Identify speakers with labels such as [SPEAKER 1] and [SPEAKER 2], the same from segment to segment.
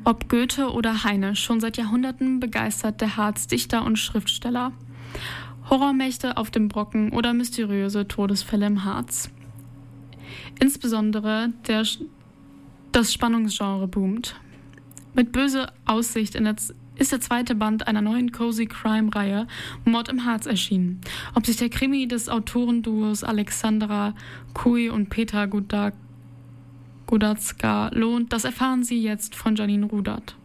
[SPEAKER 1] Ob Goethe oder Heine, schon seit Jahrhunderten begeistert der Harz Dichter und Schriftsteller. Horrormächte auf dem Brocken oder mysteriöse Todesfälle im Harz. Insbesondere das Spannungsgenre boomt. Mit Böse Aussicht ist der zweite Band einer neuen Cozy Crime-Reihe Mord im Harz erschienen. Ob sich der Krimi des Autorenduos Alexandra Cui und Peter Godacka lohnt, das erfahren Sie jetzt von Janine Rudert.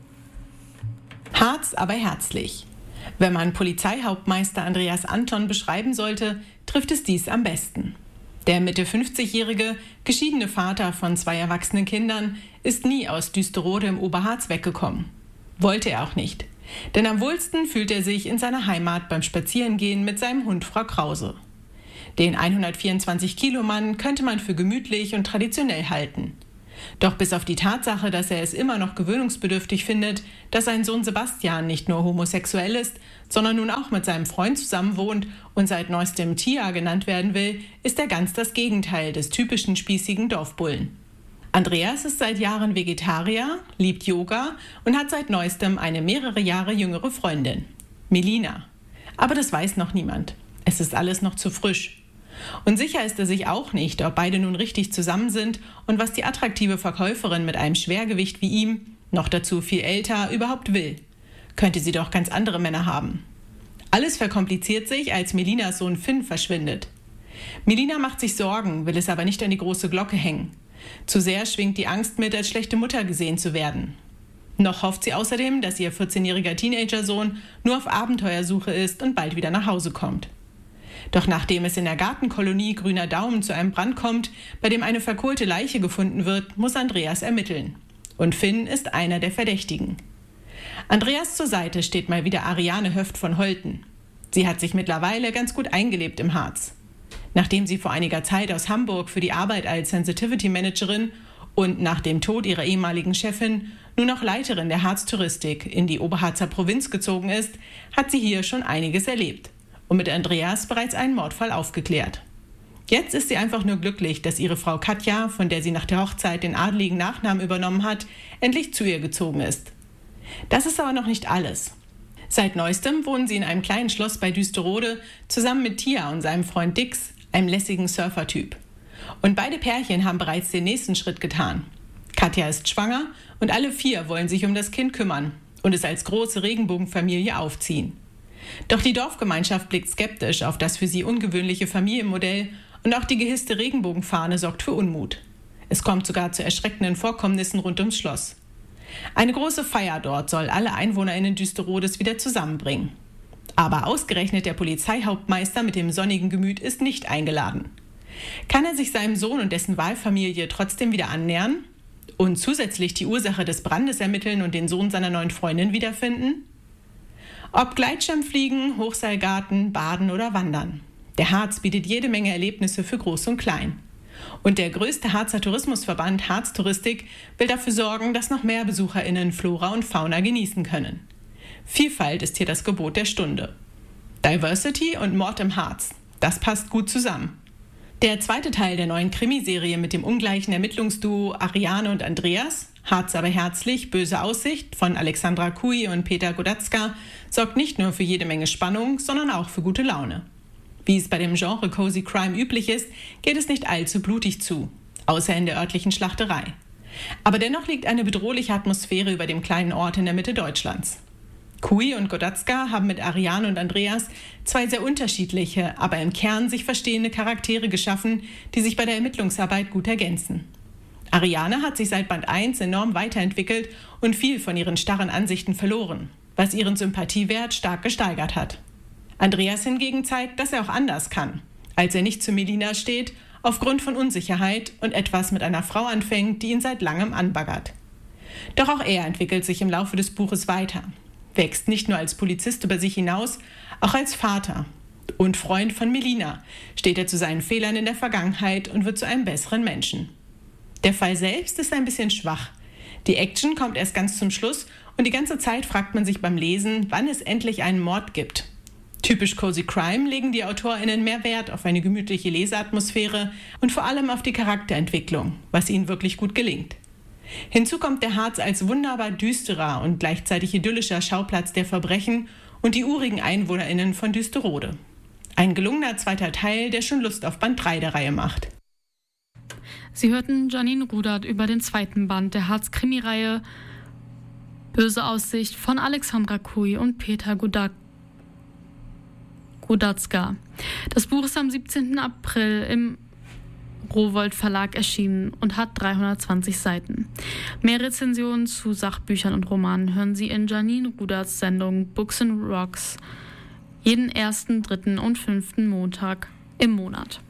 [SPEAKER 2] Harz, aber herzlich. Wenn man Polizeihauptmeister Andreas Anton beschreiben sollte, trifft es dies am besten. Der Mitte 50-jährige, geschiedene Vater von 2 erwachsenen Kindern ist nie aus Düsterode im Oberharz weggekommen. Wollte er auch nicht. Denn am wohlsten fühlt er sich in seiner Heimat beim Spazierengehen mit seinem Hund Frau Krause. Den 124-Kilo-Mann könnte man für gemütlich und traditionell halten. Doch bis auf die Tatsache, dass er es immer noch gewöhnungsbedürftig findet, dass sein Sohn Sebastian nicht nur homosexuell ist, sondern nun auch mit seinem Freund zusammenwohnt und seit neuestem Tia genannt werden will, ist er ganz das Gegenteil des typischen spießigen Dorfbullen. Andreas ist seit Jahren Vegetarier, liebt Yoga und hat seit neuestem eine mehrere Jahre jüngere Freundin, Melina. Aber das weiß noch niemand. Es ist alles noch zu frisch. Und sicher ist er sich auch nicht, ob beide nun richtig zusammen sind und was die attraktive Verkäuferin mit einem Schwergewicht wie ihm, noch dazu viel älter, überhaupt will. Könnte sie doch ganz andere Männer haben. Alles verkompliziert sich, als Melinas Sohn Finn verschwindet. Melina macht sich Sorgen, will es aber nicht an die große Glocke hängen. Zu sehr schwingt die Angst mit, als schlechte Mutter gesehen zu werden. Noch hofft sie außerdem, dass ihr 14-jähriger Teenagersohn nur auf Abenteuersuche ist und bald wieder nach Hause kommt. Doch nachdem es in der Gartenkolonie Grüner Daumen zu einem Brand kommt, bei dem eine verkohlte Leiche gefunden wird, muss Andreas ermitteln. Und Finn ist einer der Verdächtigen. Andreas zur Seite steht mal wieder Ariane Höft von Holten. Sie hat sich mittlerweile ganz gut eingelebt im Harz. Nachdem sie vor einiger Zeit aus Hamburg für die Arbeit als Sensitivity Managerin und nach dem Tod ihrer ehemaligen Chefin nun auch Leiterin der Harz-Touristik in die Oberharzer Provinz gezogen ist, hat sie hier schon einiges erlebt und mit Andreas bereits einen Mordfall aufgeklärt. Jetzt ist sie einfach nur glücklich, dass ihre Frau Katja, von der sie nach der Hochzeit den adeligen Nachnamen übernommen hat, endlich zu ihr gezogen ist. Das ist aber noch nicht alles. Seit neuestem wohnen sie in einem kleinen Schloss bei Düsterode zusammen mit Tia und seinem Freund Dix, einem lässigen Surfer-Typ. Und beide Pärchen haben bereits den nächsten Schritt getan. Katja ist schwanger und alle 4 wollen sich um das Kind kümmern und es als große Regenbogenfamilie aufziehen. Doch die Dorfgemeinschaft blickt skeptisch auf das für sie ungewöhnliche Familienmodell und auch die gehisste Regenbogenfahne sorgt für Unmut. Es kommt sogar zu erschreckenden Vorkommnissen rund ums Schloss. Eine große Feier dort soll alle EinwohnerInnen Düsterodes wieder zusammenbringen. Aber ausgerechnet der Polizeihauptmeister mit dem sonnigen Gemüt ist nicht eingeladen. Kann er sich seinem Sohn und dessen Wahlfamilie trotzdem wieder annähern und zusätzlich die Ursache des Brandes ermitteln und den Sohn seiner neuen Freundin wiederfinden? Ob Gleitschirmfliegen, Hochseilgarten, Baden oder Wandern. Der Harz bietet jede Menge Erlebnisse für Groß und Klein. Und der größte Harzer Tourismusverband Harz Touristik will dafür sorgen, dass noch mehr BesucherInnen Flora und Fauna genießen können. Vielfalt ist hier das Gebot der Stunde. Diversity und Mord im Harz, das passt gut zusammen. Der zweite Teil der neuen Krimiserie mit dem ungleichen Ermittlungsduo Ariane und Andreas, Harz aber herzlich, böse Aussicht von Alexandra Cui und Peter Godacka, sorgt nicht nur für jede Menge Spannung, sondern auch für gute Laune. Wie es bei dem Genre Cozy Crime üblich ist, geht es nicht allzu blutig zu, außer in der örtlichen Schlachterei. Aber dennoch liegt eine bedrohliche Atmosphäre über dem kleinen Ort in der Mitte Deutschlands. Cui und Godacka haben mit Ariane und Andreas 2 sehr unterschiedliche, aber im Kern sich verstehende Charaktere geschaffen, die sich bei der Ermittlungsarbeit gut ergänzen. Ariane hat sich seit Band 1 enorm weiterentwickelt und viel von ihren starren Ansichten verloren, was ihren Sympathiewert stark gesteigert hat. Andreas hingegen zeigt, dass er auch anders kann, als er nicht zu Melina steht, aufgrund von Unsicherheit und etwas mit einer Frau anfängt, die ihn seit langem anbaggert. Doch auch er entwickelt sich im Laufe des Buches weiter, wächst nicht nur als Polizist über sich hinaus, auch als Vater und Freund von Melina steht er zu seinen Fehlern in der Vergangenheit und wird zu einem besseren Menschen. Der Fall selbst ist ein bisschen schwach. Die Action kommt erst ganz zum Schluss und die ganze Zeit fragt man sich beim Lesen, wann es endlich einen Mord gibt. Typisch Cozy Crime legen die AutorInnen mehr Wert auf eine gemütliche Leseatmosphäre und vor allem auf die Charakterentwicklung, was ihnen wirklich gut gelingt. Hinzu kommt der Harz als wunderbar düsterer und gleichzeitig idyllischer Schauplatz der Verbrechen und die urigen EinwohnerInnen von Düsterode. Ein gelungener zweiter Teil, der schon Lust auf Band 3 der Reihe macht.
[SPEAKER 1] Sie hörten Janine Rudert über den zweiten Band der Harz-Krimi-Reihe Böse Aussicht von Alexandra Kui und Peter Godacka. Das Buch ist am 17. April im Rowohlt Verlag erschienen und hat 320 Seiten. Mehr Rezensionen zu Sachbüchern und Romanen hören Sie in Janine Ruderts Sendung Books and Rocks jeden 1., 3. und 5. Montag im Monat.